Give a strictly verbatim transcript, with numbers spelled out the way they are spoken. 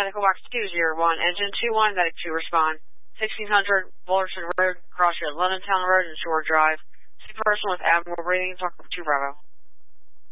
Echo Box two zero one, Engine two one, Medic two respond. sixteen hundred Bullerton Road, Crossroad, London Town Road, and Shore Drive. See person with abnormal breathing, talk to Bravo.